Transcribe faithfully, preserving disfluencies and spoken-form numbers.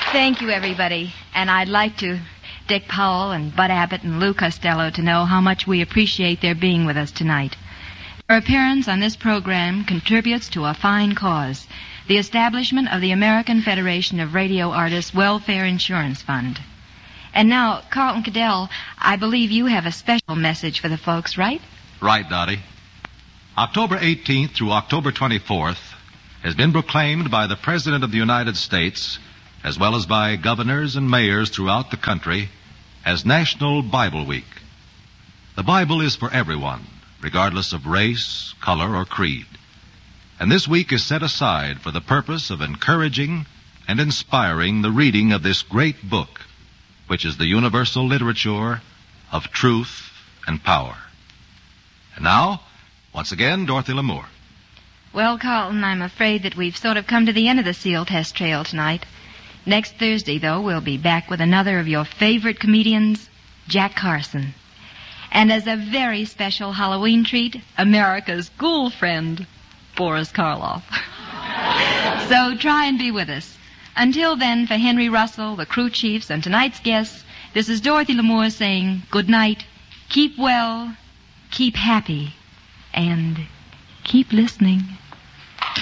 Thank you, everybody. And I'd like to Dick Powell and Bud Abbott and Lou Costello to know how much we appreciate their being with us tonight. Their appearance on this program contributes to a fine cause, the establishment of the American Federation of Radio Artists Welfare Insurance Fund. And now, Carlton Cadell, I believe you have a special message for the folks, right? Right, Dottie. October eighteenth through October twenty-fourth has been proclaimed by the President of the United States, as well as by governors and mayors throughout the country, as National Bible Week. The Bible is for everyone, regardless of race, color, or creed. And this week is set aside for the purpose of encouraging and inspiring the reading of this great book, which is the universal literature of truth and power. And now, once again, Dorothy Lamour. Well, Carlton, I'm afraid that we've sort of come to the end of the SEAL Test Trail tonight. Next Thursday, though, we'll be back with another of your favorite comedians, Jack Carson. And as a very special Halloween treat, America's ghoul friend, Boris Karloff. So try and be with us. Until then, for Henry Russell, the crew chiefs, and tonight's guests, this is Dorothy Lamour saying good night, keep well, keep happy, and keep listening.